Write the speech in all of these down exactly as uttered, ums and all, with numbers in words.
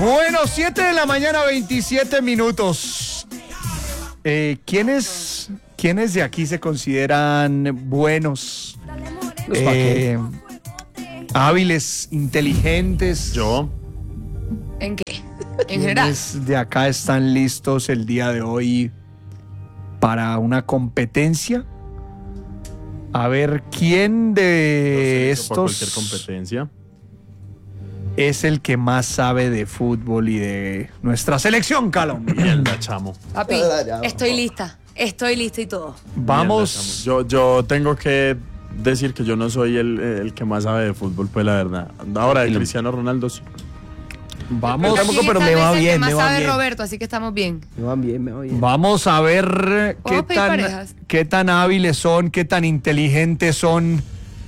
Bueno, siete de la mañana, veintisiete minutos. Eh, ¿quiénes, ¿Quiénes de aquí se consideran buenos? Eh, hábiles, inteligentes. Yo. ¿En qué? En general. ¿Quiénes de acá están listos el día de hoy para una competencia? A ver, ¿quién de No sé, para cualquier estos competencia es el que más sabe de fútbol y de nuestra selección Colombia? Mierda, chamo. Papi, estoy lista. Estoy lista y todo. Vamos. Mierda, chamo. Yo, yo tengo que decir que yo no soy el, el que más sabe de fútbol, pues la verdad. Ahora de Cristiano Ronaldo sí. Vamos, Aquí pero esta me vez va el bien, que más me va sabe bien. Roberto, así que estamos bien. Me van bien, me va bien. vamos a ver qué ¿Podemos pedir tan, parejas? qué tan hábiles son, qué tan inteligentes son,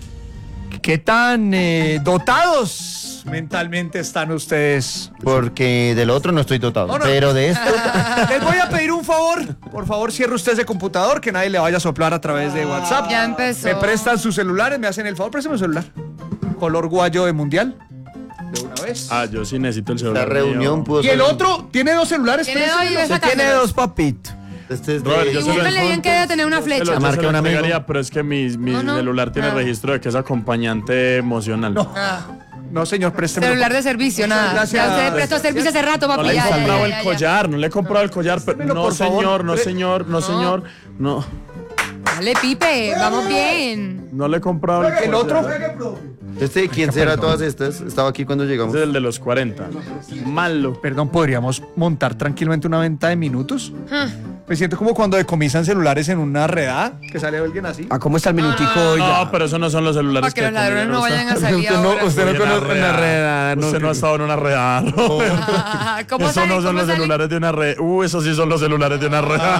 qué tan eh, dotados mentalmente están ustedes. Porque del otro no estoy dotado. No, no. Pero de esto. Les voy a pedir un favor. Por favor, cierre usted ese computador, que nadie le vaya a soplar a través de WhatsApp. Ya empezó. Me prestan sus celulares, me hacen el favor, préstame el celular. Color guayo de mundial. De una vez. Ah, yo sí necesito el celular. La reunión mío. pudo Y el ser- otro tiene dos celulares. Tiene dos y préstamelo. ves acá. Tiene dos papitos. Este es de. Robert, yo Y se lo- búsquenle bien que debe tener una Yo se flecha. lo- yo Marca se lo un amigo. entregaría, pero es que mi, mi No, no. celular tiene Ah. registro de que es acompañante emocional. No, Ah, No, señor, présteme. celular de servicio, nada. Gracias. Ya usted prestó servicio hace rato, papi. le he ya, ya, comprado ya, el ya, ya. collar, no le he comprado el collar. Pero, Préstemelo, no, por favor. señor, no, Pre- señor, no, señor. No, Dale, Pipe, vamos bien. no le he comprado el collar. El otro. ¿Este de quién será todas estas? Estaba aquí cuando llegamos. Ese es el de los cuarenta. Malo. Perdón, ¿podríamos montar tranquilamente una venta de minutos? Ah. Me siento como cuando decomisan celulares en una redada, que sale alguien así. ¿A cómo está el minutico hoy? No, pero eso no son los celulares Para que los ladrones no vayan a Usted salir no- ahora. usted no Oye, conoce una una redada. redada, no. Usted no ha estado en una redada, Robert. Ah, ¿Cómo Eso salen? no son ¿Cómo los salen? celulares de una red. Uh, esos sí son los celulares de una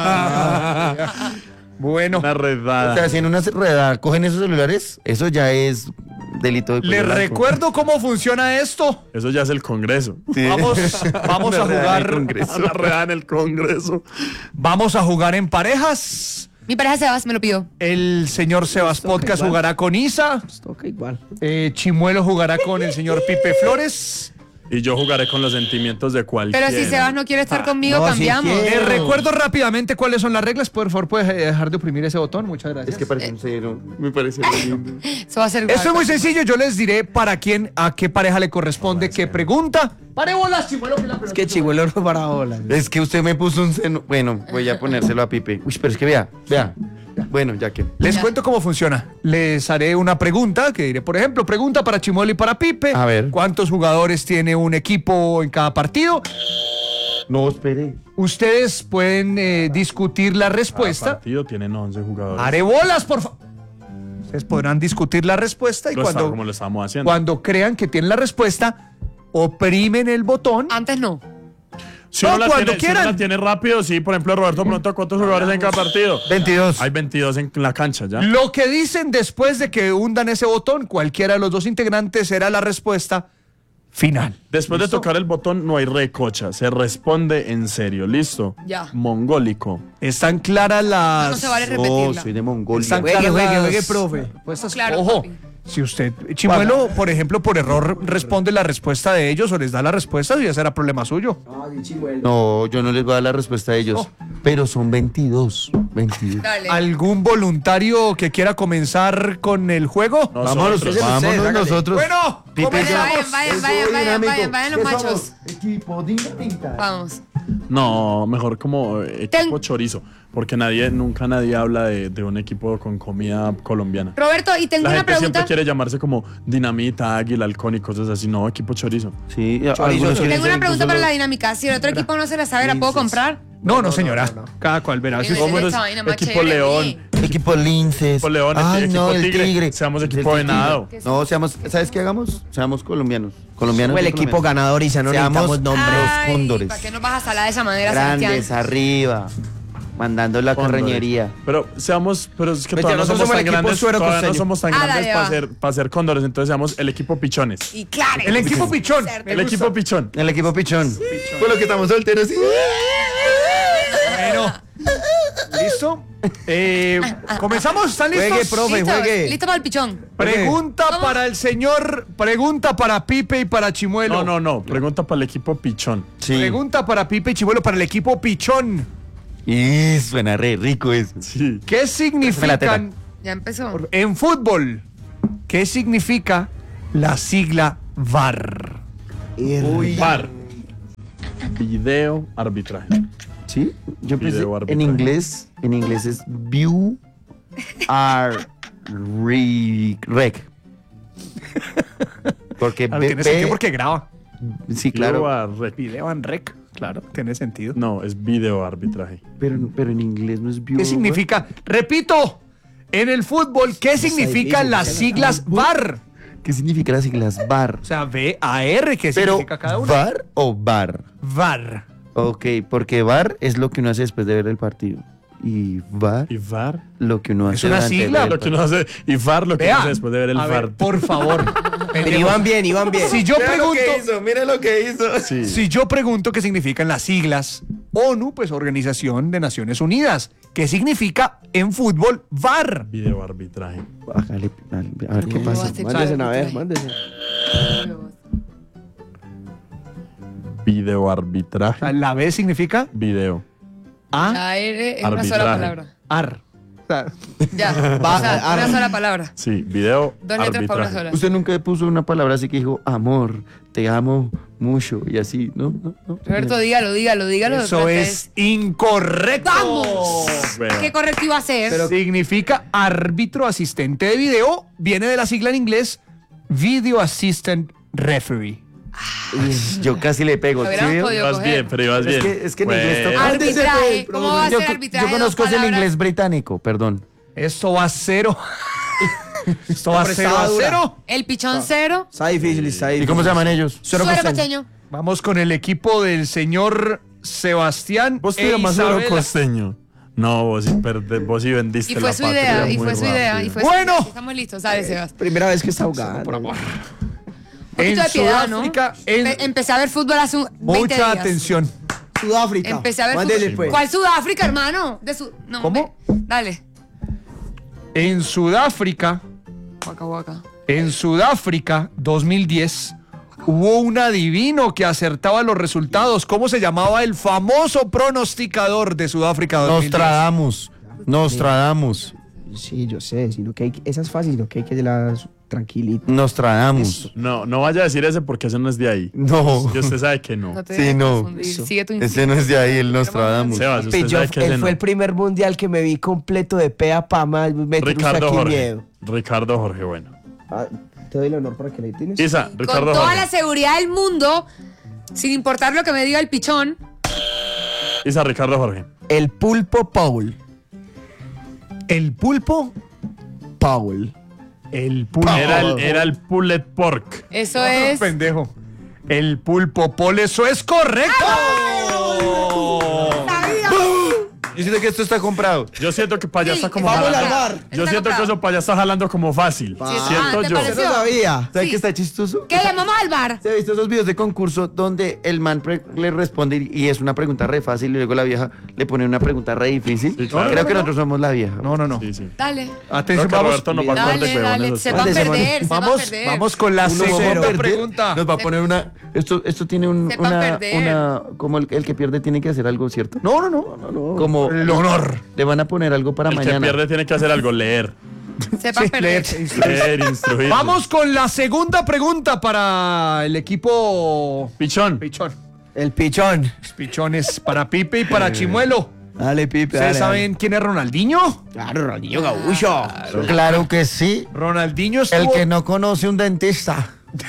redada. Bueno, Una O sea, redada. si en una redada cogen esos celulares, eso ya es delito de cuello les blanco. recuerdo cómo funciona esto. Eso ya es el Congreso. Sí. Vamos, vamos a Una redada en el jugar. Congreso. La redada en el Congreso. Vamos a jugar en parejas. Mi pareja Sebas me lo pidió. El señor Sebas Podcast jugará con Isa. Toca igual. Eh, Chimuelo jugará con el señor Pipe Flores. Y yo jugaré con los sentimientos de cualquiera. Pero si Sebas no quiere estar conmigo, no, si cambiamos. quiere. Les recuerdo rápidamente cuáles son las reglas. Por favor, puedes eh, dejar de oprimir ese botón. Muchas gracias. Es que parece un cero. Me parece muy lindo. Eso va a ser Esto es muy guay. sencillo. Yo les diré para quién, a qué pareja le corresponde qué pregunta. Pare bolas, Chimuelo. Que la Es que chihuelo no para bolas. Es que usted me puso un seno. Bueno, voy a ponérselo a Pipe. Uy, pero es que vea, vea. Bueno, ya que. Les Ya. cuento cómo funciona. Les haré una pregunta que diré, por ejemplo, pregunta para Chimuelo y para Pipe. A ver. ¿Cuántos jugadores tiene un equipo en cada partido? No, espere. Ustedes pueden eh, discutir la El respuesta. partido tienen once jugadores. Haré bolas, por favor. Ustedes podrán discutir la respuesta y Lo está- cuando, como lo estamos haciendo. cuando crean que tienen la respuesta, oprimen el botón. Antes no. Si uno, No, la cuando tiene, si uno quieran. la tiene rápido, sí, por ejemplo, Roberto preguntó cuántos jugadores hay en cada partido. veintidós. Hay veintidós en la cancha ya. Lo que dicen después de que hundan ese botón, cualquiera de los dos integrantes será la respuesta final. Después ¿Listo? de tocar el botón no hay recocha, se responde en serio, ¿listo? Ya. Mongólico. Están claras las... No se vale Oh, repetirla. soy de Mongolia. Están Juegue, claras juegue, las juegue, profe. respuestas. Claro, Ojo, papi. si usted, Chimuelo, por ejemplo, por error responde la respuesta de ellos o les da la respuesta, ya será problema suyo. No, yo no les voy a dar la respuesta a ellos. Pero son veintidós. veintidós. Dale. ¿Algún voluntario que quiera comenzar con el juego? Vámonos, Nosotros. vámonos nosotros. Bueno, Pipe, Vayan, ya. vayan, vayan, vayan, vayan, vayan, vayan los machos. Equipo dinamita. Vamos. No, mejor como eh, equipo Ten- chorizo, porque nadie, nunca nadie habla de, de un equipo con comida colombiana. Roberto, y tengo La una gente siempre pregunta. quiere llamarse como dinamita, águila, halcón y cosas así. No, equipo chorizo. Sí, algunos quieren Tengo ser una pregunta incluso para la los- dinámica. Si el otro equipo no se la sabe, ¿la puedo comprar? No, no, señora. Cada cual verá. Bien, Si- bien. Somos esta vaina más equipo chévere, león, sí. Equipo linces. equipo león, Ay, equipo no, el tigre. tigre. Seamos El equipo tigre. venado. No, seamos, ¿sabes qué hagamos? Seamos colombianos. Colombianos. O el y equipo colombianos. ganador y ya no Seamos necesitamos nombres. Los cóndores. ¿Para qué nos vas a salar de esa manera, Grandes, Sebastián? arriba. Mandando la Cóndores. carreñería. Pero seamos, pero es que Vete, todavía no nosotros somos somos tan el equipo grandes, suero todavía no costeño. somos tan Ah, grandes dale, para va. ser, para ser cóndores, entonces seamos el equipo pichones. Y claro. El equipo pichón. Certo. Me El gusta. equipo pichón. El equipo pichón. Por lo que estamos solteros. Sí. Bueno, ¿Listo? Eh, ¿Comenzamos? ¿Están listos? Juegue, profe, Listo, juegue. listo para el pichón. Pregunta ¿Cómo? para el señor, pregunta para Pipe y para Chimuelo. No, no, no. Pregunta para el equipo Pichón. Sí. Pregunta para Pipe y Chimuelo para el equipo Pichón. Y suena re rico eso. Sí. ¿Qué la significan teta. Ya empezó. en fútbol? ¿Qué significa la sigla V A R? Uy. V A R. Video arbitraje. Sí, yo pensé, Video en arbitraje. inglés, en inglés es view are re, rec. Porque Claro, ve- tiene ve- sentido porque graba. sí, Video claro, a rec. Video en rec. Claro, tiene sentido. No, es video arbitraje. pero, pero en inglés no es view. ¿Qué significa? Repito, en el fútbol, ¿qué significan las siglas V A R? ¿Qué significa las siglas V A R? O sea, V A R, ¿qué Pero significa cada V una? A R o V A R. V A R. Ok, porque V A R es lo que uno hace después de ver el partido. Y V A R, Y V A R. lo que uno Es hace una durante sigla, ver el Lo que uno hace. Y V A R lo que Vea, uno hace después de ver el a V A R. ver, por favor. Pero iban bien, iban bien. Si yo Mira lo pregunto, que hizo, mira lo que hizo. Sí. si yo pregunto qué significan las siglas ONU, pues Organización de Naciones Unidas, ¿qué significa en fútbol V A R? Video arbitraje. Bájale, a ver qué No, pasa. este- Mándese a ver, mándese. Video O arbitraje. sea, la B significa Video. A La R es una Arbitraje. sola palabra. AR. O sea, Ya. Va, o sea, ar- una sola palabra. Sí, video Dos letras para una arbitraje. sola. Usted nunca puso una palabra así que dijo amor, te amo mucho y así, ¿no? no, no. Roberto, dígalo, dígalo, dígalo. eso Roberto, es incorrecto. ¡Vamos! Vea. ¿Qué correctivo hacer? Pero- Significa árbitro asistente de video. Viene de la sigla en inglés Video Assistant Referee. Yo casi le pego. Lo ¿sí hubiéramos veo? podido Ibas coger. bien, pero ibas Es bien. que- es que en inglés Bueno. toca- Arbitraje. ¿Cómo va a Yo, ser arbitraje? yo conozco Dos es el palabras. inglés británico, perdón. Esto va a cero. Esto va Pero cero estaba a dura. cero. El pichón cero. Está difícil, está difícil. ¿Y cómo se llaman ellos? Suero Suero costeño. costeño. Vamos con el equipo del señor Sebastián. Vos te e llamas Isabela. Oro Costeño. No, vos sí, perde- vos sí vendiste Y la fue su patria idea, y muy fue su idea, y rápido. fue Bueno. su Estamos listos, ¿sabes, Sebas? Primera vez que está jugando. Por amor. Un poquito En de piedad, ¿no? Sudáfrica, en- Empe- Empecé a ver fútbol hace un veinte Mucha días. atención. Sudáfrica. Empecé a ver Mándele, fútbol. pues. ¿Cuál Sudáfrica, hermano? De su... no, ¿Cómo? me- Dale. En Sudáfrica, Waka, waka. en Sudáfrica dos mil diez, hubo un adivino que acertaba los resultados. ¿Cómo se llamaba el famoso pronosticador de Sudáfrica dos mil diez? Nostradamus. Nostradamus. Sí, yo sé, sino que hay que- esa es fácil, sino que hay que la tranquilita. Nostradamus. No, no vaya a decir ese porque ese no es de ahí. No. Y usted sabe que no. No te Sí, dejes no. confundir. Sigue tu Ese instinto. no es de ahí, el Nostradamus. Sebas, usted Pillo, sabe que ese él fue no. el primer mundial que me vi completo de pe a pa, más meter usted Ricardo aquí Jorge. miedo. Ricardo Jorge, bueno. Ah, te doy el honor para que le tienes. Isa, Con Ricardo toda Jorge. la seguridad del mundo, sin importar lo que me diga el pichón, Isa, Ricardo Jorge. El pulpo Paul. El pulpo. Paul. El pulpo. Era el, era el pulled pork. eso es... Pendejo. El pulpo pol, eso es correcto. Yo siento que esto está comprado. Yo siento que para allá Sí, está como está Vamos jalando. al comprado. bar. Yo Está siento que comprado. eso para allá está jalando como fácil. Sí, Siento ah, ¿te yo. pareció? Yo no sabía. ¿Sabes Sí. qué está chistoso? ¿Qué llamamos al bar? ¿Se ha visto esos videos de concurso donde el man pre- le responde y y es una pregunta re fácil y luego la vieja le pone una pregunta re difícil? Sí, claro. Creo que nosotros somos la vieja. No, no, no. Sí, sí. Dale. Atención, Creo que vamos. Roberto no va a Dale, cortar de dale, huevones. se va a Mándese, perder, se va a Vamos, perder. vamos con la Uno segunda va a perder, pregunta. Nos va a poner una. Esto, esto tiene un, Sepa una, perder. una. Como el, el que pierde tiene que hacer algo, ¿cierto? No, no, no, no, no. Como. El honor. Le van a poner algo para El que mañana. pierde tiene que hacer algo, leer. Sepa Sí, perder. leer. Leer, instruir. Vamos con la segunda pregunta para el equipo Pichón. Pichón. El pichón. Los pichones para Pipe y para Chimuelo. Dale, Pipe. ¿Ustedes dale, saben quién es Ronaldinho? dale. Claro, Ronaldinho Gaúcho. Claro que sí. Ronaldinho El estuvo... que no conoce un dentista.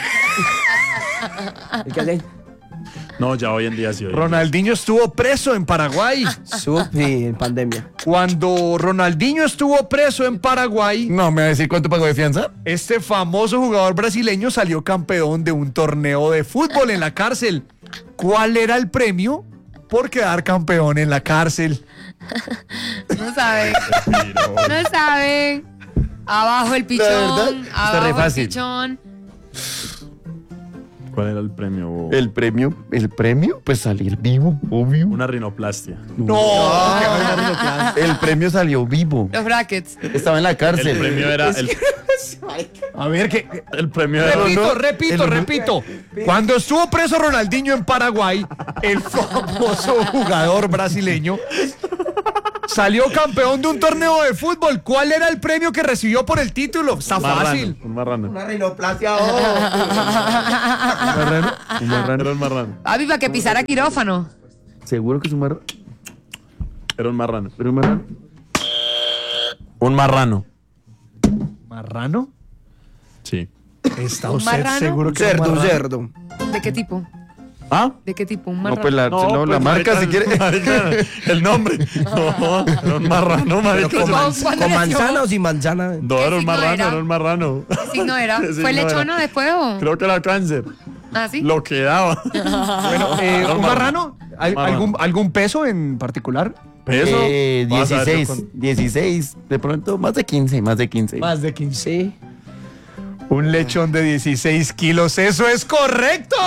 ¿Y qué hace? No, ya hoy en día sí. Hoy. Ronaldinho estuvo preso en Paraguay. Supi, en pandemia. Cuando Ronaldinho estuvo preso en Paraguay, No, ¿me va a decir cuánto pagó de fianza? este famoso jugador brasileño salió campeón de un torneo de fútbol en la cárcel. ¿Cuál era el premio por quedar campeón en la cárcel? No saben. No saben. Abajo el verdad, pichón. está re Abajo el fácil. pichón. ¿Cuál era el premio? bobo? El premio, el premio, pues salir vivo, obvio. Una rinoplastia. No. El premio salió vivo. Los brackets. Estaba en la cárcel. El premio era... El, A ver, que el premio era... repito, repito, el- repito. Cuando estuvo preso Ronaldinho en Paraguay, el famoso jugador brasileño salió campeón de un torneo de fútbol. ¿Cuál era el premio que recibió por el título? Está Marrano, fácil. Un marrano. Una rinoplastia. Un marrano. Un marrano. Era un marrano. Papi, para que pisara quirófano. Seguro que es un marrano. Era un marrano. Pero un marrano. Un marrano. ¿Marrano? Sí. ¿Está ¿Un usted marrano? seguro que es Cerdo, marrano? cerdo. ¿De qué tipo? ¿Ah? ¿De qué tipo? Un No, marrano. pues la, no, la pues, marca marica, si quiere. marica, el nombre. No, era un marrano, marica. Pero con, Yo- man- ¿Cuándo ¿con nació? manzana o sin manzana? No, ¿Qué era un signo marrano, era? era un marrano. ¿Qué signo era? ¿Qué ¿Fue signo lechona era? después o...? Creo que era cáncer. ¿Ah, sí? Lo que daba. Bueno, eh, Era ¿un marrano? ¿Al- Marrano. ¿Algún, ¿Algún peso en particular? Peso. Eh, Vas a ver dieciséis, yo con- dieciséis, de pronto más de quince, más de quince. Más de quince. Sí. Un lechón de dieciséis kilos, eso es correcto.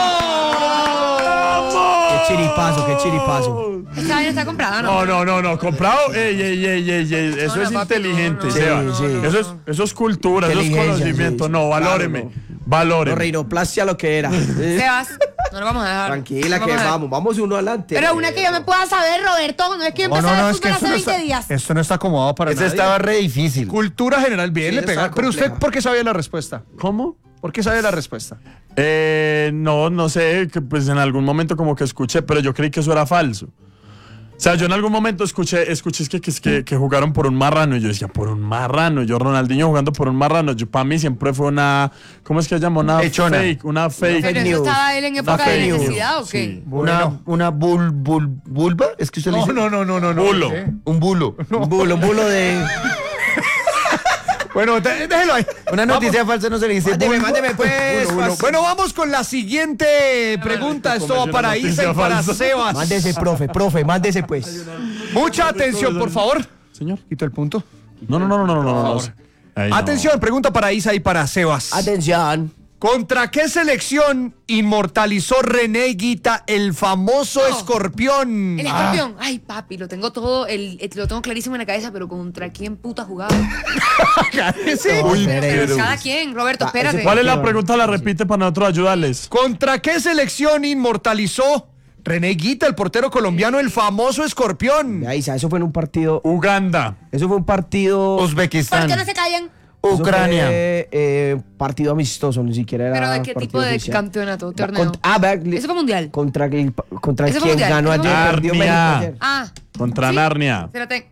Qué chiripazo, qué chiripazo. Esta vaina está comprada, ¿no? No, no, no, no, comprado, ey, ey, ey, ey, ey, eso No, es no, papi, inteligente, no, no, Seba. no, sí. Eso es, eso es cultura, eso es Inteligencia, conocimiento, sí, no, sí. valóreme, Claro, no. valóreme. No, rinoplastia lo que era. Sebas, no lo vamos a dejar. Tranquila, No que a dejar. vamos, vamos uno adelante. Pero una que yo me pueda saber, Roberto, no es que yo No, empecé no, a no, ver es que fútbol esto hace no, veinte está, días. esto no está acomodado para Ese nadie. estaba re difícil. Cultura general, bien, Sí, le está pega. Pero usted, compleja. ¿por qué sabía la respuesta? ¿Cómo? ¿Por qué sabía la respuesta? Eh, no, no sé, que pues en algún momento como que escuché, pero yo creí que eso era falso. O sea, yo en algún momento escuché, escuché que, que, que, que jugaron por un marrano y yo decía, por un marrano, yo Ronaldinho jugando por un marrano, yo para mí siempre fue una, ¿cómo es que se llama? Una Lechona. fake, una fake. ¿Pero eso news. estaba él en época de fake news. necesidad o qué? Sí. Una, una bul, bul, vulva, es que usted le No, dice. no, no, no, no. no. Bulo. ¿Qué? Un bulo. Un bulo, un bulo de. Bueno, de- déjelo ahí. Una noticia falsa no se le dice. Mándeme, vulva. mándeme, pues. Bueno, bueno, bueno, vamos con la siguiente pregunta. Esto va una para Isa noticia y para falsa. Sebas. Mándese, profe, profe, mándese, pues. Mucha atención, por favor. Señor. Quito el punto. No, no, no, no, no, no. no, no. Ahí no. Atención, pregunta para Isa y para Sebas. Atención. ¿Contra qué selección inmortalizó René Guita el famoso No. escorpión? El escorpión. Ay, papi, lo tengo todo, el, el- lo tengo clarísimo en la cabeza, pero ¿contra quién puta jugaba? Sí. Uy, Pero pero- cada quien, Roberto, Ah, espérate. ese- ¿Cuál es la pregunta? La repite para nosotros ayudarles. ¿Contra qué selección inmortalizó René Guita, el portero colombiano, el famoso escorpión? Ya, Isa, eso fue en un partido. Uganda. Eso fue un partido. ¿Por Uzbekistán. qué no se callan? eso Ucrania. fue, eh, partido amistoso, ni siquiera era. ¿Pero de qué partido tipo de oficial. campeonato, torneo? Cont- ah, vea, li- ¿Eso fue mundial? Contra, el, contra Eso fue quien mundial, ganó eso fue ayer, mundial. perdió México Narnia. ayer. Ah. Contra ¿sí? Narnia. Espérate.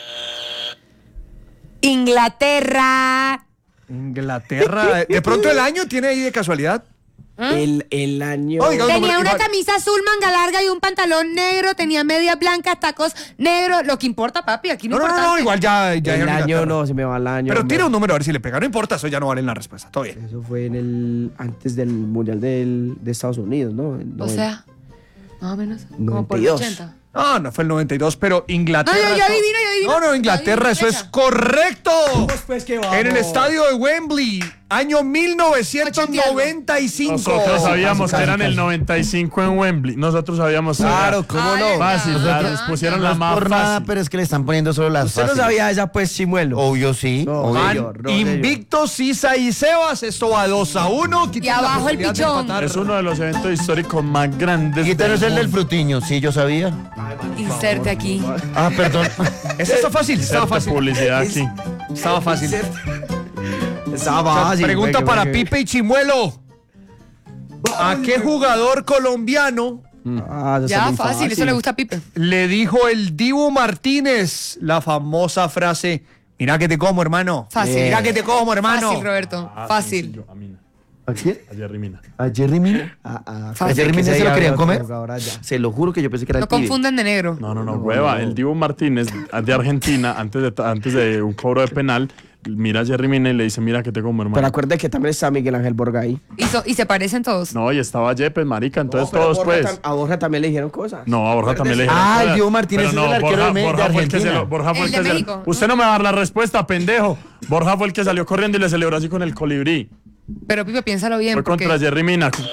Inglaterra. Inglaterra. De pronto el año tiene ahí de casualidad. El, el año. Oiga, Tenía número- una igual- camisa azul manga larga y un pantalón negro, tenía medias blancas, tacos negros. Lo que importa, papi, aquí no, No, no, importa. no, no, igual ya. ya el ya año Inglaterra. no, se me va el año. Pero hombre. tira un número a ver si le pega. No importa, eso ya no vale la respuesta. Todo bien. Eso fue en el. Antes del Mundial del, de Estados Unidos, ¿no? En O noven- sea, más o menos. Como por noventa y el dos. ochenta. No, no fue el noventa y dos, pero Inglaterra. No, yo- yo eso- adivino, yo adivino. No, no, Inglaterra, Adivino, eso es fecha. correcto. Pues que vamos. En el estadio de Wembley, año mil novecientos noventa y cinco. Nosotros sabíamos casi, que eran casi. el noventa y cinco en Wembley. Nosotros sabíamos. Claro, ¿cómo Ay, no? Fácil, verdad. la- les pusieron No la es más por nada, fácil. pero es que le están poniendo solo las Usted no fáciles. sabía esa, pues, Chimuelo. Obvio sí. No, obvio. Van señor, no, invictos Isa y Sebas. Esto va dos a uno. Y abajo el pichón. Es uno de los eventos históricos más grandes. Quítalo es del el del mundo. frutiño, sí, yo sabía. Inserte aquí. Ah, perdón. Ese está fácil, estaba Inserta fácil. publicidad aquí. Estaba fácil. Estaba O sea, fácil. pregunta venga, para venga. Pipe y Chimuelo. ¿A qué jugador colombiano Ah, eso está Ya, muy fácil, eso le gusta a Pipe. le dijo el Dibu Martínez la famosa frase: mira que te como, hermano? Fácil. Mira que te como, hermano. Fácil, Roberto. Ah, Fácil. sencillo, a Mina. ¿A quién? A Jerry Mina. ¿A Jerry Mina? Ah, ah, Fácil. ¿A Jerry que Mina se se lo haya querían otro comer? jugador allá. Se lo juro que yo pensé que era No el pibe. confunden de negro. No, no, no, hueva. El Dibu Martínez de Argentina, antes de, antes de un cobro de penal, mira a Jerry Mina y le dice, mira que te como, hermano. Pero acuérdate que también está Miguel Ángel Borga ahí. Y, so- y se parecen todos. No, y estaba Yepes, marica, entonces No, pero todos Borja pues. tam- a Borja también le dijeron cosas. No, a Borja también le dijeron. Ah, el cosas. Dibu Martínez Pero es el arquero Borja, de Me- de Borja fue el que se Argentina. lo- Borja fue El el de que se lo- México. Usted no me va a dar la respuesta, pendejo. Borja fue el que salió corriendo y le celebró así con el colibrí. Pero Pipe, piénsalo bien. Fue porque contra Jerry Mina.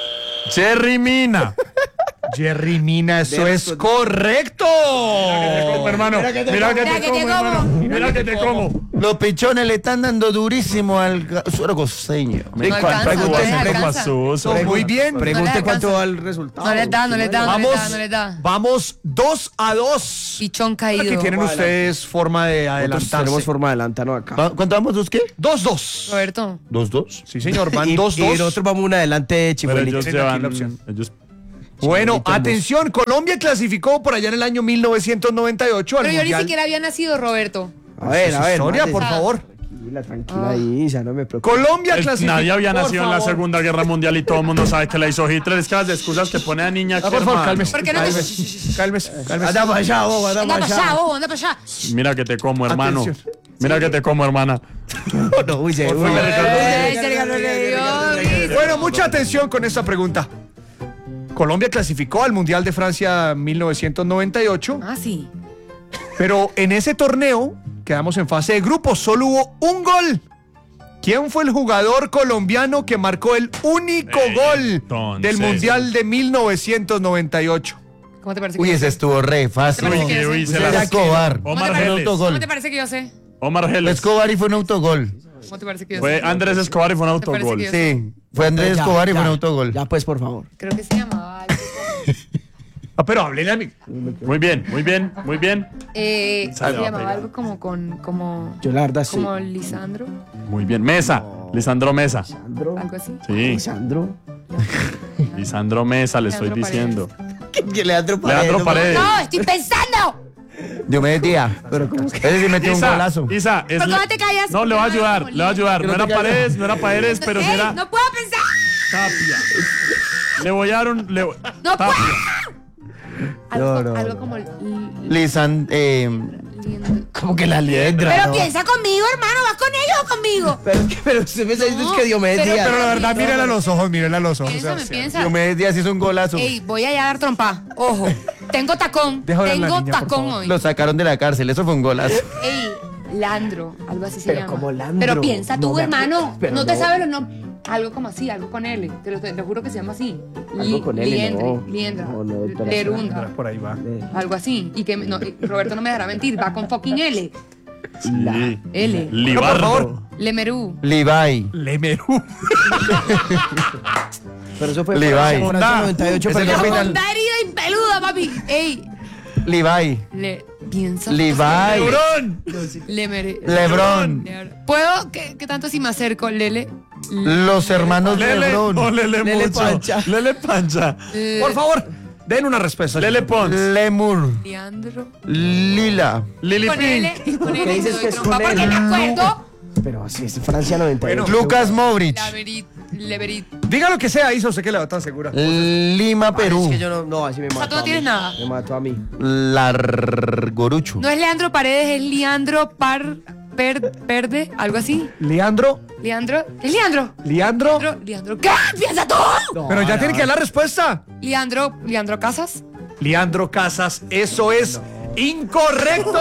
Jerry Mina. Jerry Mina, eso De es respuesta. correcto. Como, hermano. Mira que te, Mira que te como, como. hermano. Mira que te como. Los pichones le están dando durísimo al ga- suero costeño. No alcanza, ¿Cuánto no les siempre alcanza. pasuso? No, muy bien. Pregunte alcanza. cuánto va el resultado. No les da, no les da, no les Vamos, da, no les da. vamos dos a dos. Pichón caído. Que tienen ustedes forma de Nosotros adelantarse. tenemos forma de adelantarnos acá. Va- ¿Cuánto vamos? ¿Dos qué? Dos dos. Roberto. ¿Dos, dos? Sí, señor, van y, dos y dos. nosotros vamos una adelante, Pero Chimuelito. ellos Tienen aquí llevan. la opción. Ellos, Bueno, Chimuelito, atención, Colombia clasificó por allá en el año mil novecientos noventa y ocho al Pero yo ni Mundial. siquiera había nacido, Roberto. A ver, Esa a ver. historia, mándese. por favor. Tranquila, tranquila, Isa, no me preocupes. Colombia Es- clasificó. nadie había por nacido en la favor. Segunda Guerra Mundial y todo el mundo sabe que la hizo Hitler. Es que las excusas que pone a niña. Ah, que por favor, hermano. cálmese. ¿Por qué no te- Cálmese, cálmese, cálmese. Anda para allá, vos, anda Anda para para allá, allá. vos, anda para allá. Mira que te como, hermano. Atención. Mira que te como, hermana. No, uy, se- Por uy, favor. uy, Ay, Sergio, no le dio. Bueno, mucha atención con esta pregunta. Colombia clasificó al Mundial de Francia mil novecientos noventa y ocho, Ah, sí. pero en ese torneo quedamos en fase de grupos, solo hubo un gol. ¿Quién fue el jugador colombiano que marcó el único gol Entonces. del Mundial de mil novecientos noventa y ocho? ¿Cómo te parece que Uy, yo ese sé? estuvo re fácil. Uy, Uy, uy, se Era la- Escobar. ¿Cómo te Omar parece- Geles. autogol. ¿Cómo te parece que yo sé? Omar Fue Geles. Escobar y fue un autogol. ¿Cómo te parece que yo Fue sé? Andrés Escobar y fue un ¿Te parece autogol. que yo- Sí, fue Andrés Ya, Escobar y ya, fue un autogol. Ya, pues, por favor. Creo que se llamaba algo como- Ah, pero háblele a mí. Muy bien, muy bien, muy bien. Eh, se Sale, va llamaba pegado. algo como con... Como, Yo la verdad sí. como Lisandro, Muy bien. Mesa. Lisandro Mesa. Lisandro. algo así. Sí. Lisandro. Lisandro Mesa, le estoy Leandro diciendo. Leandro Leandro Paredes. No, estoy pensando. Diomedes Díaz. Pero ¿cómo es que? Ese sí metió un Isa, golazo. Isa, es ¿Por qué le- no te callas? No, le va a ayudar, le va a ayudar. Que No no era te calles. Paredes, no era Paredes, pero sí Ey, era no puedo pensar. Tapia. Le voy a dar un. le- No Tapia. puedo. Algo, No, no, algo no. como... li- Lisan, eh, lindo. Como que la liendra. Pero no. piensa conmigo, hermano. ¿Vas con ellos o conmigo? Pero, que- pero usted me está diciendo No, es que Diomedes pero- Díaz. Pero la verdad, mírenle a los ojos, mírenle a los ojos. Piensa, me Sebastián. piensa. Diomedes Díaz hizo un golazo. Ey, voy allá a dar trompa. Ojo. Tengo tacón. Deja hablar a la Tengo niña, por tacón favor. hoy. Lo sacaron de la cárcel, eso fue un golazo. Ey, Landro. Algo así se Pero llama. como Landro. Pero piensa tú, No me acuerdo. hermano. Pero no te no. sabes los nombres. Algo como así, algo con L. Te lo, te lo juro que se llama así. Algo con L, Liendre, no. Liendra. No, no, espera, Lerunda. Por ahí va. Algo así. Y que no, y Roberto no me dejará mentir. Va con fucking L. Sí. L. Libardo. por favor. Lemerú. Levi. Lemerú. Pero eso fue Levi. Francia, Francia noventa y ocho. Ese pero La no no- final. bondad herida y peluda, papi. Ey. Levi. Le, piensa. Levi. Lebrón. Lemere. Lebron. ¿Puedo? ¿Qué, qué tanto si me acerco? Lele. Los hermanos Lele. Lebron. No, Lele, Lele mucho. Pancha. Lele Pancha. Le- Por favor, den una respuesta. Lele Pons. Lemur. Leandro. Lila. Lili Con Pink. L. y Con L. dices te doy que es trompa con porque L? me acuerdo. Pero sí, es Francia noventa y ocho. Lucas Movrich. Leverit. Leverit. Diga lo que sea, hizo usted que le va tan segura. Lima, Es Perú. que yo no, no, así me mató. sea, tú no a mí. tienes nada. Me mató a mí. Largorucho. No es Leandro Paredes, es Leandro Par. Per, Perde, algo así. Leandro, Leandro. ¿Es Leandro? Leandro. Leandro. Leandro. ¿Qué? ¡Piensa tú! Pero ya tiene que dar la respuesta. Leandro. Leandro Casas. Leandro Casas, eso es incorrecto.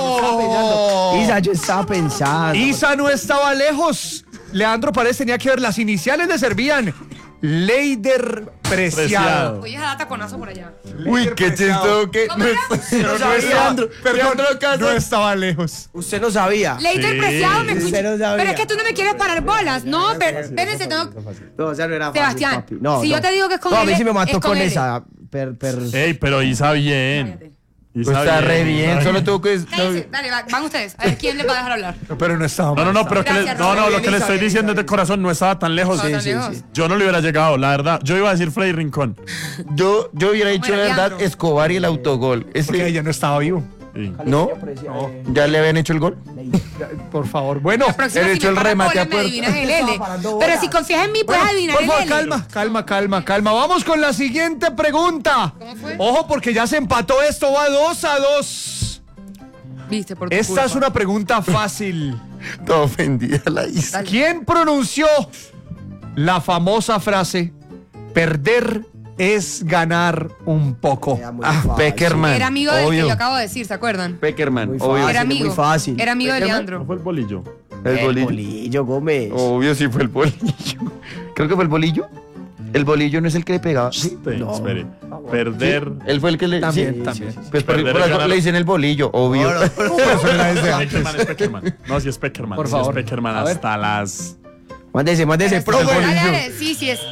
Isa, yo estaba pensando. Isa no estaba lejos. Leandro Paredes tenía que ver, las iniciales le servían. Leider Preciado. Preciado. Oye, esa taconazo por allá. Uy, qué chistoso que. ¿Cómo era? Pero no estaba, perdón, no estaba lejos. Usted no sabía. Leider Sí. Preciado me escucha. Pero sabía. Pero es que tú no me quieres parar bolas. No, pero espérense, tengo. No, o sea, no era fácil, Sebastián, papi. No, si no. yo te digo que es con No, a mí L, sí me mató es con con L. esa. Per, per. Ey, pero Isa bien. Isa Pues está re bien, solo tuvo que. Cállense, dale, va- van ustedes. A ver quién les va a dejar hablar. Pero no estaba No, no, no, pero que le- Gracias, no, no, lo que le Elisa, estoy diciendo Elisa, de corazón no estaba tan lejos. No, tan lejos. Yo no le hubiera llegado, la verdad. Yo iba a decir Freddy Rincón. Yo, yo hubiera dicho Bueno, la verdad Leandro. Escobar y el autogol. Porque Ese, ella no estaba vivo. Sí. ¿no? ¿Ya le habían hecho el gol? Por favor. Bueno, La próxima, He si hecho me el paras remate bolas, a me puerta. adivinas el L. Estaba parando Pero bola. si confías en mí, puedes adivinar por el favor, L. calma, calma, calma, calma. Vamos con la siguiente pregunta. ¿Cómo fue? Ojo, porque ya se empató esto, va dos a dos. Viste, por tu Esta culpa. es una pregunta fácil. Toda ofendida la Isa. ¿Quién pronunció la famosa frase, perder es ganar un poco? Era muy Ah, fácil. Peckerman. Era amigo del que obvio. yo acabo de decir, ¿se acuerdan? Peckerman, Muy obvio. fácil. Era muy amigo. fácil. Era amigo de ¿No Leandro. fue el bolillo? El bolillo. Bolillo Gómez. Obvio sí fue el bolillo. Creo que fue el bolillo. El bolillo no es el que le pegaba. Sí. Sí, espere. Perder. Él fue el que le. También, sí, también. sí, sí. Pues por, Perder por es eso ganar. le dicen el bolillo, obvio. Pero eso era desde antes. Peckerman, es Peckerman. No, si es Peckerman. Por si favor. es Peckerman A ver. hasta las. Mándese, mándese, Pero sí, profe. dale, dale. Sí, sí es.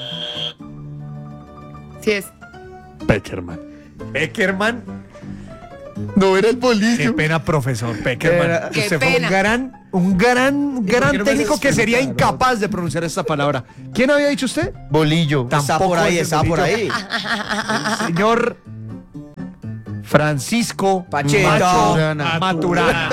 Sí es. Peckerman. Peckerman. No era el Qué bolillo. pena, profesor Peckerman. Era- Qué Usted fue un pena. gran, un gran, gran qué no me técnico haces que sería preguntar, incapaz de pronunciar esta palabra. ¿Quién había dicho usted? Bolillo. Está Tampoco por ahí, es el está por bolillo. ahí. Señor Francisco Pacheco. Maturana. Maturana.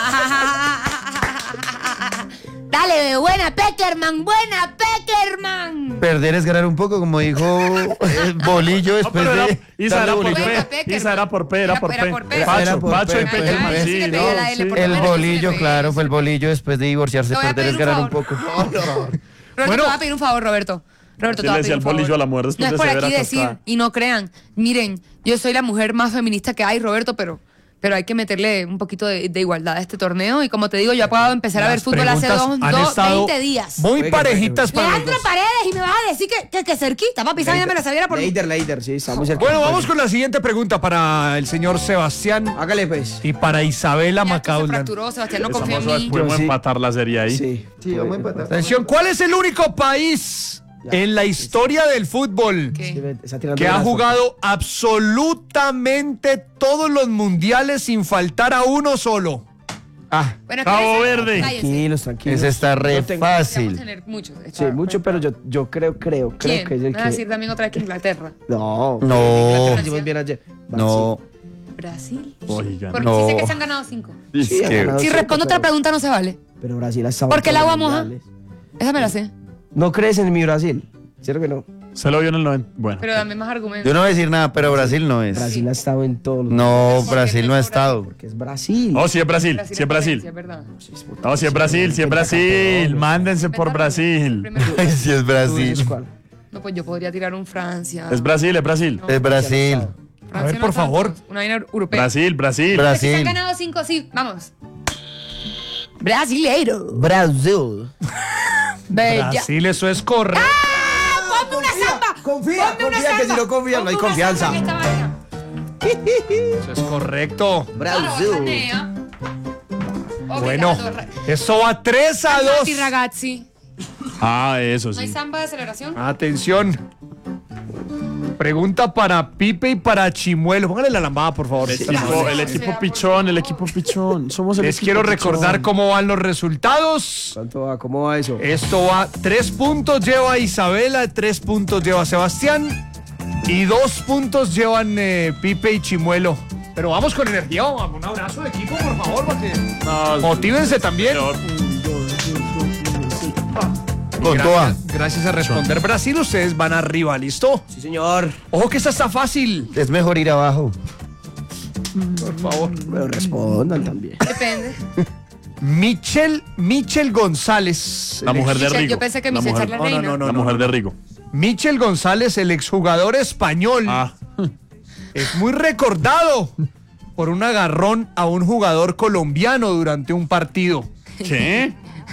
Dale, bebé, buena Peckerman, buena Peckerman. Perder es ganar un poco, como dijo el bolillo No, después pero era, de. Isa darle era por bolillo. Buena, P. Peckerman. Isa era por P, era Era- por era P. por P. Pacho, Era por Pacho y P, Peckerman, P. sí, Sí le no, pegué a la L sí. por El Bueno, bolillo, sí, claro, sí. fue el bolillo después de divorciarse. Te voy a Perder es pedir un ganar un favor. poco. Roberto, Bueno. te voy a pedir un favor, Roberto. Roberto, Sí te voy le a decía pedir un el bolillo favor. a la mujer después No es de por severa aquí decir cascada. y no crean. Miren, yo soy la mujer más feminista que hay, Roberto, pero, pero hay que meterle un poquito de, de igualdad a este torneo. Y como te digo, yo he podido empezar a ver Las fútbol hace preguntas dos, han dos- estado veinte días. Muy Oiga, parejitas para los Leandro dos. Paredes, y me vas a decir que, que, que cerquita, papi, esa vaina me la sabiera por... Leider, Leider, sí, está muy cerca. Bueno, vamos con la siguiente pregunta para el señor Sebastián Hágale, pues. y para Isabela Ya, esto se Macaulay. fracturó, Sebastián no confía en Estamos- mí. Podemos Yo sí. empatar la serie ahí. Sí. Sí, vamos a empatar. Atención, ¿cuál es el único país en la historia del fútbol ¿Qué? Está tirando que ha brazo. jugado absolutamente todos los mundiales sin faltar a uno solo? Ah, Bueno, Cabo cállense, Verde. cállense. tranquilos, tranquilos. Ese está re Yo tengo- Vamos a fácil. tener muchos. Sí, mucho, pero yo, yo creo, creo, creo ¿Quién? que es el ¿Me vas a decir que. también otra vez que Inglaterra? No. No. Inglaterra hicimos bien ayer. No. ¿Brasil? Oigan. Porque No. sí sé que se han ganado cinco. Es Sí, ha que- ganado Si cinco, respondo otra pero- pregunta no se vale. Pero Brasil ha estado. ¿Por qué en el todos agua los moja? mundiales. Esa me la sé. ¿No crees en mi Brasil? ¿Cierto que no? Se lo vio en el noventa. Bueno. Pero dame más argumentos. Yo no voy a decir nada, pero Brasil no es. Brasil ha estado en todos los. No, Porque Brasil no ha empezó estado. Porque es Brasil. Oh, sí es Brasil. sí es Brasil. Sí, es verdad. No, sí es Brasil, sí es Brasil. Mándense por Brasil. Primero- Ay, sí es ¿Tú dices Brasil. cuál? No, pues yo podría tirar un Francia. Es Brasil, es Brasil. No, Es Brasil. Francia A ver, no por está en favor. todos. Una vaina europea. Brasil, Brasil. Pues si se han Brasil. ganado cinco, sí. Vamos. Brasileiro. Brasil. Bella. Brasil, eso es correcto. ¡Ah! ¡Ponme una samba! confía, ¡Ponme una confía, que samba! si no confía, no hay Ponme una confianza. samba en esta vaina. Eso es correcto. Brasil. Bueno, eso va tres a dos. Ragazzi, ragazzi. Ah, eso ¿No hay sí. samba de aceleración? Atención. Pregunta para Pipe y para Chimuelo. Póngale la lambada, por favor. El equipo, el equipo pichón, el equipo pichón. Somos el Les equipo quiero pichón. recordar cómo van los resultados. ¿Cuánto va? ¿Cómo va eso? Esto va, tres puntos lleva Isabela, tres puntos lleva Sebastián y dos puntos llevan eh, Pipe y Chimuelo. Pero vamos con energía, vamos, un abrazo de equipo, por favor, para que No, motívense también. peor. Con toda. Gracias, gracias a responder Brasil, ustedes van arriba, ¿listo? Sí, señor. Ojo que esta está fácil. Es mejor ir abajo. Por favor. Pero respondan también. Depende. Michel, Michel González. La el mujer de Michelle, Rigo. yo pensé que La Michelle mujer- Charla No, no, Reina. no, no, La mujer de Rigo. Michel González, el exjugador español, Ah. es muy recordado por un agarrón a un jugador colombiano durante un partido. ¿Qué?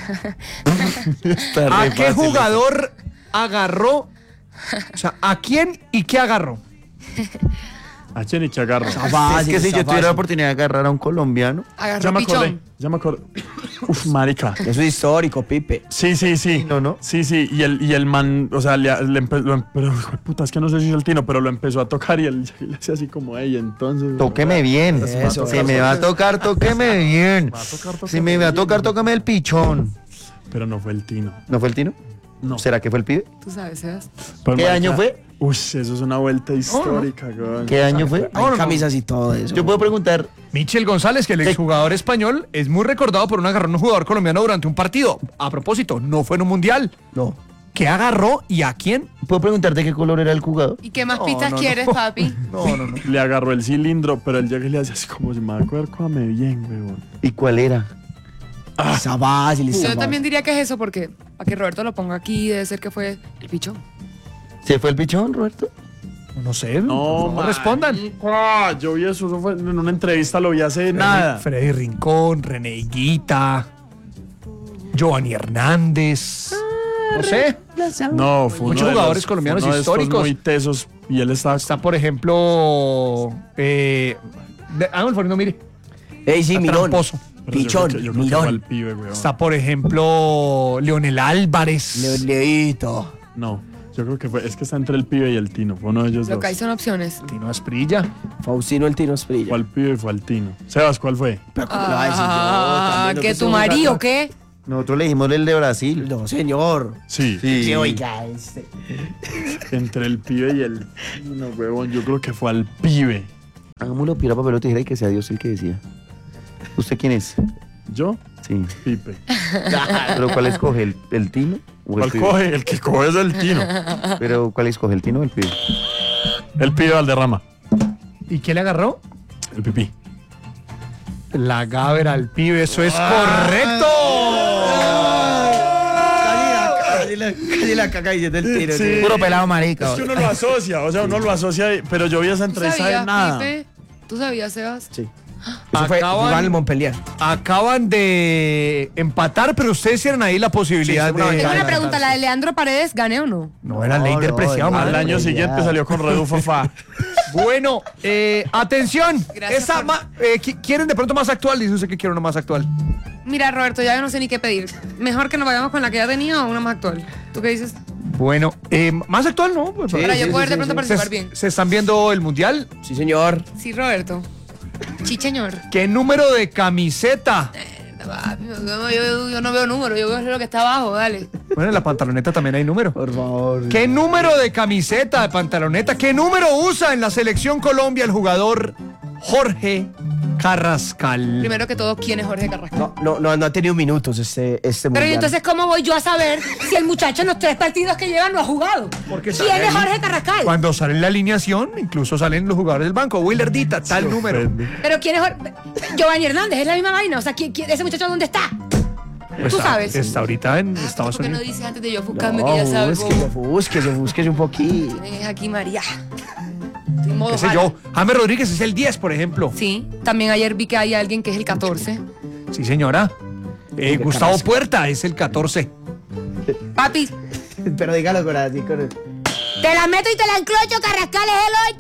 Está ¿A re qué fácil. jugador agarró? O sea, ¿a quién y qué agarró? A Jenny Chagarro. Es Fácil, que si está yo tuviera la fácil. oportunidad de agarrar a un colombiano. Agarró Ya me acordé. pichón. Ya me acordé. Uf, marica. Eso es histórico, Pipe. Sí, sí, sí. No, no. Sí, sí. Y el, y el man, o sea, le, le empe- lo em- pero, hijo de puta, es que no sé si es el tino, pero lo empezó a tocar y él y le hacía así como ella. Entonces. Tóqueme bien. Eso, si eso. me va a tocar, tóqueme bien. Si me va a tocar, tócame el pichón. Pero no fue el tino. ¿No fue el Tino? No. ¿Será que fue el pibe? Tú sabes, Sebas. Pero, ¿Qué marica, año fue? Uy, eso es una vuelta histórica, weón. ¿Qué año fue? Hay camisas y todo eso. Yo puedo preguntar. Michel González, que el exjugador español, es muy recordado por un agarrón a un jugador colombiano durante un partido. A propósito, no fue en un mundial. No. ¿Qué agarró y a quién? ¿Puedo preguntar de qué color era el jugador? ¿Y qué más No, pistas no, no. quieres, papi? No, no, no. Le agarró el cilindro, pero él llega y le hace así como si me acuérdame bien, weón. ¿Y cuál era? Está fácil, está Yo fácil. también diría que es eso, porque para que Roberto lo ponga aquí, debe ser que fue el pichón. ¿Se fue el pichón, Roberto? No sé. No, por favor, respondan. marica, yo vi eso, eso fue en una entrevista, lo vi hace nada. Freddy Rincón, René Higuita, Giovanni Hernández. No sé. No, fue Muchos uno de jugadores los- colombianos uno de estos históricos. muy tesos y él estaba... Está, por ejemplo. Eh, de- hágame el favor, no mire. Ey, sí, Está Mirón. tramposo. Pero yo Pichón, creo que- yo creo que fue al Mirón. pibe, weón. Está, por ejemplo, Leonel Álvarez. Leoneito. No, yo creo que fue... Es que está entre el pibe y el Tino. Fue uno de ellos Lo dos. que hay son opciones. Tino Asprilla. Faustino el Tino Esprilla. Fue al pibe y fue al Tino. Sebas, ¿cuál fue? Pero ¿cómo lo va a decir yo? Ah, También, lo ¿que que tu somos marido acá. qué? Nosotros le dijimos el de Brasil. No, señor. Sí. Sí. Sí, oiga, este. Entre el pibe y el Tino, huevón. Yo creo que fue al pibe. Hagámoslo piedra, papel o tijera y que sea Dios el que decía. ¿Usted quién es? ¿Yo? Sí. Pipe. ¿Pero cuál escoge? ¿El, el Tino? o el ¿Cuál pibe? coge? El que coge es el Tino. ¿Pero cuál escoge? ¿El Tino o el pibe? El pibe Valderrama. ¿Y quién le agarró? El pipí. La Gávera al pibe, eso es Ah. correcto. Casi la, casi la caca diciendo el Tino. Sí. Puro pelado marica. Es que uno lo asocia, o sea, uno lo asocia, y- pero yo vi esa ¿Tú entrevista de sabías, nada. Pipe? ¿Tú sabías, Sebas? Sí. Eso fue Acaban- jugar en el Montpellier. Acaban de empatar, pero ustedes hicieron ahí la posibilidad Sí, de. una Tengo una Claro, pregunta, ¿la de Leandro Paredes gané o no? No era Leider no, Preciado, no, Al madre. año ya. siguiente salió con Redufo Fa. Bueno, eh, atención. Gracias Esa por- ma- eh, qui- ¿Quieren de pronto más actual? Dice usted que quiere una más actual. Mira, Roberto, ya yo no sé ni qué pedir. Mejor que nos vayamos con la que ya tenía o una más actual. ¿Tú qué dices? Bueno, eh, más actual, ¿no? Pues, Para yo sí, poder sí, de sí, pronto sí. participar se, bien. se están viendo el mundial. Sí, señor. Sí, Roberto. Chicheñor. ¿Qué número de camiseta? Yo, yo- yo no veo número, yo veo lo que está abajo, dale. Bueno, en la pantaloneta también hay número. Por favor. ¿Qué número de camiseta, de pantaloneta? ¿Qué número usa en la selección Colombia el jugador Jorge Carrascal? Primero que todo, ¿quién es Jorge Carrascal? No, no, no, no ha tenido minutos este, este Pero ¿y mundial. entonces cómo voy yo a saber si el muchacho en los tres partidos que lleva no ha jugado? Porque ¿Quién sale es ahí. Jorge Carrascal? Cuando sale la alineación, incluso salen los jugadores del banco. Willerdita, tal número. Pero ¿quién es Jorge? Giovanni Hernández, es la misma vaina. O sea, ¿quién, quién- ese muchacho dónde está? Pues Tú está- sabes. Está ahorita en Ah, Estados ¿por qué no Unidos. dices antes de yo No, buscarme que ya sabes? búsquese, búsquese, búsquese un poquito. ¿Quién es aquí María? Estoy en modo ¿Qué sé jala. yo? James Rodríguez es el diez, por ejemplo. Sí, también ayer vi que hay alguien que es el catorce. Sí, señora. Eh, De Gustavo Carrasco. Puerta es el catorce. Papi, Pero dígalo con así, con el... te la meto y te la enclocho, Carrascal es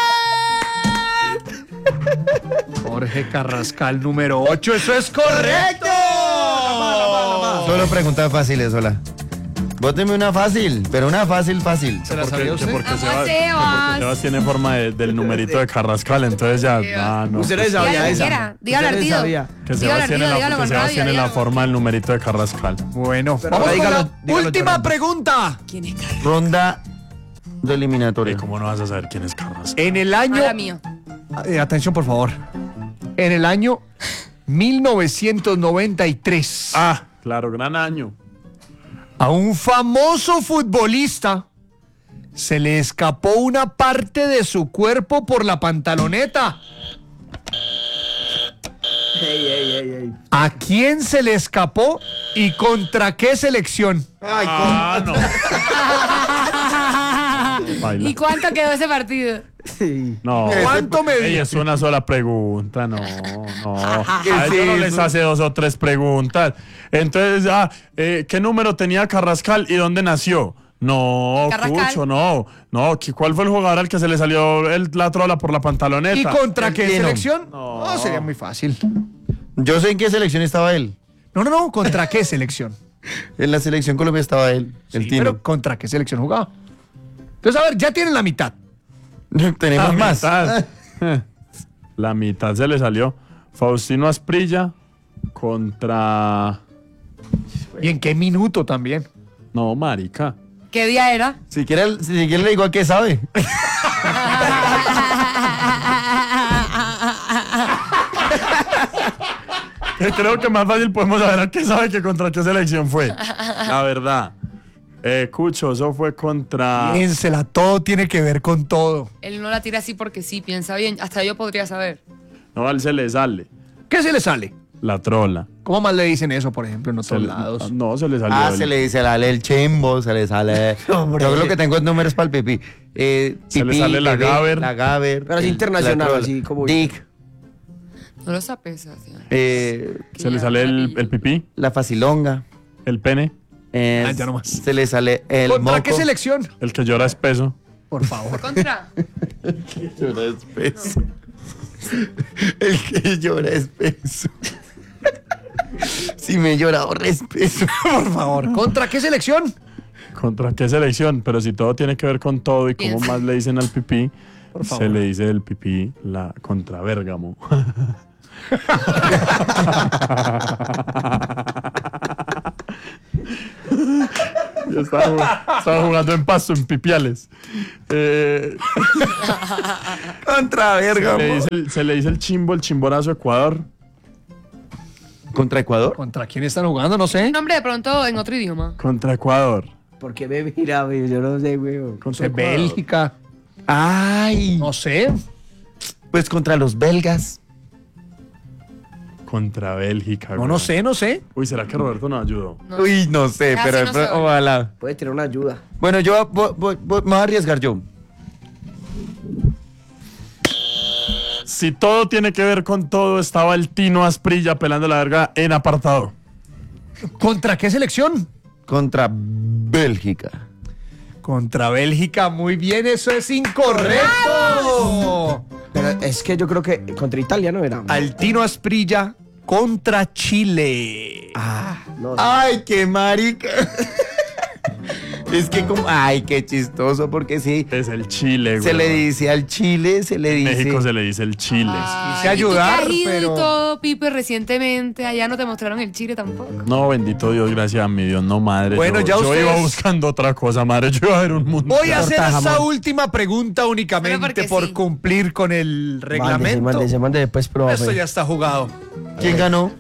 el ocho. Jorge Carrascal, número ocho. ¡Eso es correcto! Solo preguntas fáciles, hola. Bóteme una fácil, pero una fácil, fácil. ¿Se la Porque, sabía que usted? porque Vamos, Sebas, que Sebas. porque Sebas tiene forma de- del numerito de Carrascal, entonces ya, ah, no. Usted no pues, sabía Dígalo esa. quiera, dígalo Usted no ardido. sabía. que Dígalo Sebas tiene ardido, la, dígalo que con Sebas rabia, tiene la dígalo. forma del numerito de Carrascal. Bueno, Pero vamos dígalo- con la dígalo última llorando. pregunta. ¿Quién es Carrascal? Ronda de ¿Y eliminatoria. cómo no vas a saber quién es Carrascal? En el año... Mala mía. Eh, atención, por favor. En el año mil novecientos noventa y tres, Ah, claro, gran año. a un famoso futbolista se le escapó una parte de su cuerpo por la pantaloneta. Ey, ey, ey, ey. ¿A quién se le escapó y contra qué selección? Ay, Ah, no. Baila. ¿Y cuánto quedó ese partido? sí. No. ¿Cuánto me Ey, dio? es una sola pregunta, no, no. A ¿Qué ellos es no eso? les hace dos o tres preguntas. Entonces, ah, eh, ¿qué número tenía Carrascal y dónde nació? No, Carrascal. Cucho, no. No, ¿qui- ¿cuál fue el jugador al que se le salió el, la trola por la pantaloneta? ¿Y contra qué Tino. selección? No. No, sería muy fácil. Yo sé en qué selección estaba él. No, no, no, ¿contra qué selección? En la selección Colombia estaba él, el Sí, Tino. pero ¿contra qué selección jugaba? Entonces, a ver, ya tienen la mitad. Tenemos La más. mitad. La mitad se le salió. Faustino Asprilla contra... ¿Y en qué minuto también? No, marica. ¿Qué día era? Si quiere, si quiere le digo a qué sabe. Que creo que más fácil podemos saber a qué sabe que contra qué selección fue. La verdad. Eh, Cucho, eso fue contra... Piénsela, todo tiene que ver con todo. Él no la tira así porque sí, piensa bien. Hasta yo podría saber. No, a él se le sale. ¿Qué se le sale? La trola. ¿Cómo más le dicen eso, por ejemplo, en Se otros le- lados? No, se le salió. Ah, el- se le, se le sale el chembo, se le sale. Hombre. Yo lo que tengo es números para el pipí. Eh, Se le pipí, sale la bebé, Gaber. La Gaber. Pero es el- internacional, la trola. así como- Dick. No lo sapes, Sebastián. eh, Se le sale el, el pipí, la facilonga. el pene. Es- Ah, ya no más. Se le sale el ¿Contra moco. qué selección? El que llora espeso. Por favor. Contra. Llora espeso. El que llora espeso. Si me llora, ahorra espeso. Por favor. ¿Contra qué selección? ¿Contra qué selección? Pero si todo tiene que ver con todo y cómo Piensa. más le dicen al pipí, Por favor. se le dice el pipí la contra Bérgamo. Yo estaba, jug- estaba jugando en Pasto, en Pipiales. Eh, Contra se, Bérgamo. le dice el, se le dice el chimbo, el chimborazo Ecuador. ¿Contra Ecuador? ¿Contra quién están jugando? No sé. Nombre de pronto en otro idioma. Contra Ecuador. ¿Por qué me mira, güey? Yo no sé, güey. Contra De Bélgica. Ay. No sé. Pues contra los belgas. Contra Bélgica. No, güey. no sé, no sé. Uy, ¿será que Roberto nos ayudó? No. Uy, no sé, Casi pero no de se pronto- oye. ojalá. Puede tener una ayuda. Bueno, yo voy- voy- voy- me voy a arriesgar yo. Si todo tiene que ver con todo, estaba el Tino Asprilla pelando la verga en apartado. ¿Contra qué selección? Contra Bélgica. Contra Bélgica. Muy bien, eso es incorrecto. Pero es que yo creo que contra Italia no era. Altino Asprilla contra Chile. Ah, no. Ay, qué marica. Es que como, ay, qué chistoso, porque sí, Es el Chile, güey. se le dice al Chile, se le En dice. México se le dice el Chile. Ay, Quise ayudar, y tú que has ido pero- y todo, Pipe, recientemente. Allá no te mostraron el Chile tampoco. No, bendito Dios, gracias a mi Dios, no madre. Bueno, yo, ya yo ustedes- iba buscando otra cosa, madre. Yo iba a ver un mundo. Voy a hacer Torta esta jamón. última pregunta Pero únicamente porque por sí. cumplir con el Mándese, reglamento. mándese, mándese después, profe. Esto ya está jugado. ¿Quién ganó?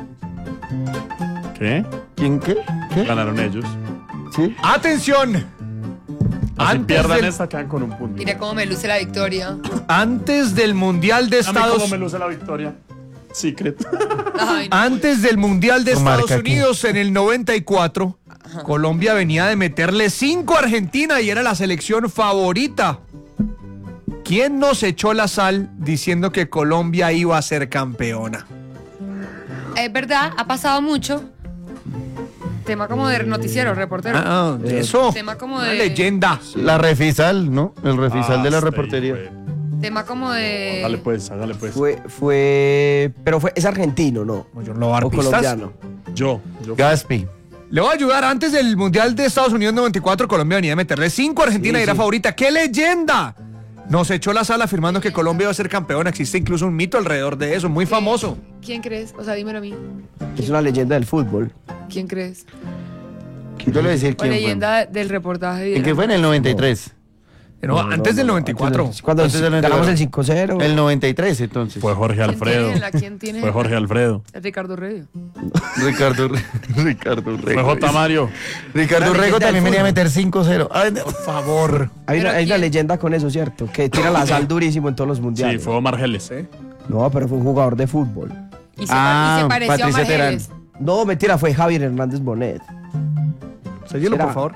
¿Qué? ¿Quién qué? ¿Qué? Ganaron ellos. ¿Sí? Atención. Así Antes pierdan del, esta, quedan con un punto. Mira cómo me luce la victoria. antes del Mundial de A mí Estados cómo me luce la victoria. Secret. Ay, no. Antes del Mundial de No Estados marca aquí. Unidos en el noventa y cuatro, Colombia venía de meterle cinco a Argentina y era la selección favorita. ¿Quién nos echó la sal diciendo que Colombia iba a ser campeona? Es verdad, ha pasado mucho. Tema como de noticiero, reportero. Ah, ah, eso. Tema como Una de- leyenda. La refisal, ¿no? El refisal de la Hasta ahí, reportería. güey. Tema como de. Hágale pues, hágale pues. Fue, fue. Pero fue. Es argentino, ¿no? Yo no voy a dar O pistas. colombiano. Yo, yo. Gaspi. Le voy a ayudar. Antes del Mundial de Estados Unidos noventa y cuatro, Colombia venía a meterle cinco a Argentina Sí, y era sí. favorita. ¡Qué leyenda! Nos echó la sal afirmando que Colombia iba a ser campeona. Existe incluso un mito alrededor de eso, muy famoso. ¿Quién crees? O sea, dímelo a mí. Es una leyenda del fútbol. ¿Quién crees? Yo le voy a decir O quién leyenda del reportaje. fue. de ¿En qué la- fue? En el noventa y tres. No, No, no, antes del no, noventa y cuatro. antes del- Cuando Antes del ganamos el noventa y cinco cero. El noventa y tres, entonces. Fue Jorge ¿Quién Alfredo. tiene la- ¿Quién tiene? Fue Jorge Alfredo. Ricardo Reyes. Ricardo, Re- Ricardo Fue Rego. J. Mario. Ricardo La Rego leyenda también del venía a fútbol. meter cinco cero. Ay, no. Por favor. Hay, una, ¿Pero hay una quién? leyenda con eso, ¿cierto? Que tira la sal durísimo en todos los Sí, mundiales. fue Omar Geles. No, pero fue un jugador de fútbol. Y se, Ah, pa- y se pareció Patricia a Terán. Margeles. No, mentira, fue Javier Hernández Bonet. Seguilo, ¿Será? por favor.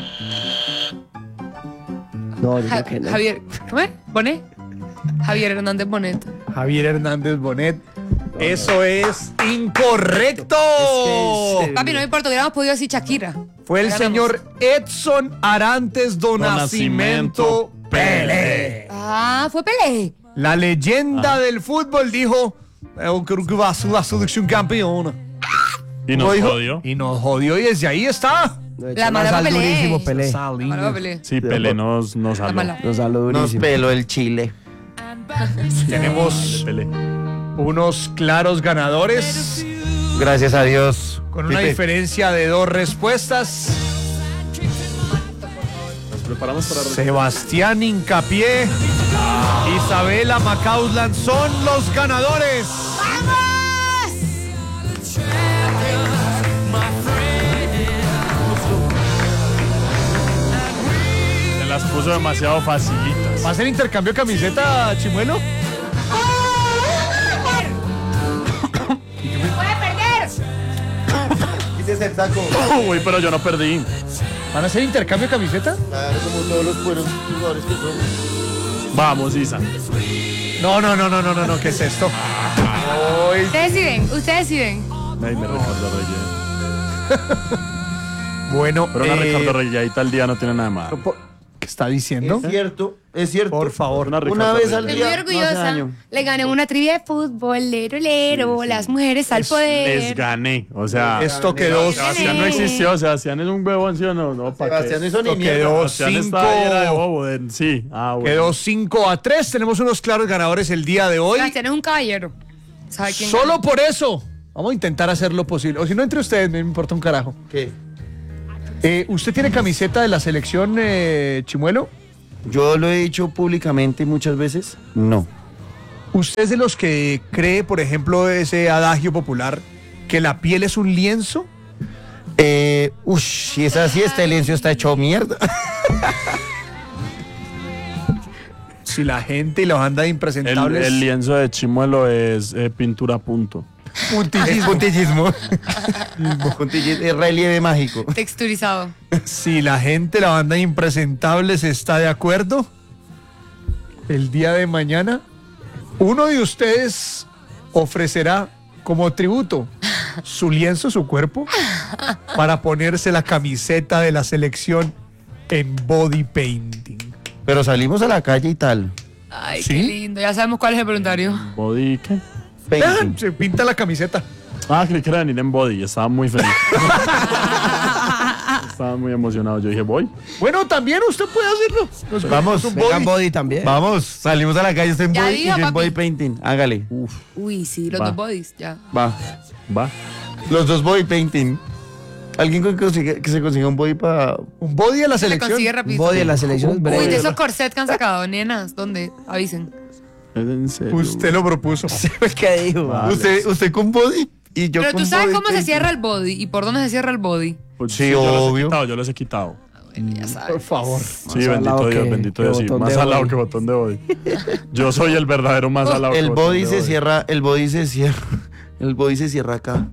No, yo Ja- creo que no. Javier. ¿Cómo es? ¿Bonet? Javier Hernández Bonet. Javier Hernández Bonet. Eso es incorrecto. Es que Papi, no me importa, hubiéramos podido decir Shakira. Fue el Ganamos. señor Edson Arantes do Do Nascimento Nascimento Pelé. Ah, fue Pelé. La leyenda del fútbol dijo: "Eu creo que va a ser la selección campeona". Y Lo nos dijo, jodió. Y nos jodió y desde ahí está. No, echó La mala sal Pelé. durísimo, Pelé. Sal, La mala Pelé. Sí, Pelé nos, nos La salvó. mala. Nos saló Nos durísimo. peló el Chile. Tenemos Pelé. unos claros ganadores Gracias a Dios. con una Pipe. diferencia de dos respuestas. Nos preparamos para Sebastián Incapié, Isabela Macausland son los ganadores. Se las puso demasiado facilitas. ¿Va a ser intercambio de camiseta, Chimuelo? ¡Puede perder! Quítese el saco. Uy, pero yo no perdí. ¿Van a hacer intercambio de camiseta? Claro, como todos los buenos jugadores que son. Vamos, Isa. No, no, no, no, no, no, no, ¿qué es esto? Ay, Ustedes deciden, ustedes deciden. Ay, me Ricardo Reyes. Bueno, Pero una eh, Ricardo Regueadita al día no tiene nada más. ¿qué está diciendo? Es cierto, es cierto. Por favor. Una Una Ricardo vez al Estoy Regueadita. muy día. no hace orgullosa. daño. Le gané una trivia de fútbol, lero, lero, las mujeres al Les poder. gané. O sea, Esto quedó Sebastián no existió. Sebastián es un huevón, ¿sí o no? No, ¿para Sebastián qué? no hizo ni Esto mierda. quedó Sebastián cinco, está ahí, era de bobo. de- Sí. Ah, bueno. quedó cinco a tres. Tenemos unos claros ganadores el día de hoy. Sebastián es un caballero. ¿Sabe quién Solo gana? por eso. Vamos a intentar hacer lo posible. O si no, entre ustedes, no me importa un carajo. ¿Qué? Eh, ¿Usted tiene camiseta de la selección, eh, Chimuelo? Yo lo he dicho públicamente muchas veces. No. ¿Usted es de los que cree, por ejemplo, ese adagio popular que la piel es un lienzo? Eh, uff, si es así, este lienzo está hecho mierda. Si la gente y la banda de El, impresentables. el lienzo de Chimuelo es eh, pintura a punto. Es puntillismo. Puntillismo. Es relieve mágico. Texturizado. Si la gente, la banda de impresentables está de acuerdo, el día de mañana, uno de ustedes ofrecerá como tributo su lienzo, su cuerpo, para ponerse la camiseta de la selección en body painting. Pero salimos a la calle y tal. Ay, ¿Sí? qué lindo. Ya sabemos cuál es el voluntario. ¿Body qué? Vean, Painting. se pinta la camiseta. Ah, creí que era venir en body. Estaba muy feliz. Estaba muy emocionado. Yo dije, voy. Bueno, también usted puede hacerlo. Nos Vamos, ponemos un Vengan body. body también. Vamos, salimos a la calle, usted en Ya body y dijo, yo en papi. body painting. Hágale. Uy, sí, los Va. dos bodies, ya. Va. Va. Los dos body painting. ¿Alguien que, consiga- que se consiga un body para... Un body de la Se le selección. consigue Un rapidito. body de la selección es Uy, breve. de esos corsets que han sacado, nenas. ¿Dónde? Avisen. Es en serio. Usted lo propuso. ¿Qué dijo? Vale. Usted, usted con body y yo Pero con tú sabes body cómo se painting. cierra el body y por dónde se cierra el body. Pues Sí, yo los he obvio. quitado, yo los he quitado. Bueno, ya sabes. Por favor. Sí, Más al bendito lado Dios, que- bendito que Dios. Sí, botón más de al lado body. que botón de body. Yo soy el verdadero más al lado que El botón body de se cierra, el body se cierra, el body se cierra acá.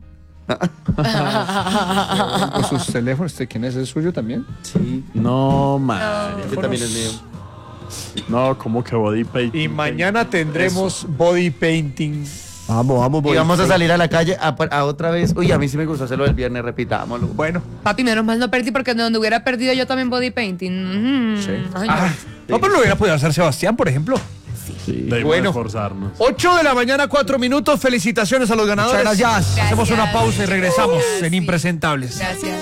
Con sus teléfonos, ¿este quién es? ¿Es suyo también? Sí, No, madre. este también es mío. No, como que body painting. Y mañana tendremos body painting. Vamos, vamos, Y body vamos a painting. salir a la calle a, a otra vez. Uy, a mí sí me gustó hacerlo el viernes, repitámoslo. Bueno, Papi, menos mal no perdí porque donde hubiera perdido yo también body painting. Mm, sí. ay, no. Ah, no, pero lo hubiera podido hacer Sebastián, por ejemplo. Sí, debemos Bueno. esforzarnos. ocho de la mañana, cuatro minutos. Felicitaciones a los ganadores. Muchas gracias. Hacemos una Gracias. pausa y regresamos Gracias. en Impresentables. Gracias.